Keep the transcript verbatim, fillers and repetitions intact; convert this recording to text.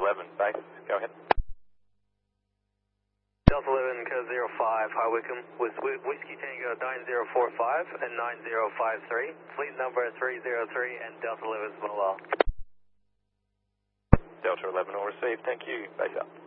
eleven, base, go ahead. Delta eleven, code zero five, High Wycombe, with Wh Whiskey Tango nine zero four five and nine zero five three, fleet number three zero three, and Delta eleven is mobile. Delta eleven will receive, thank you, base up.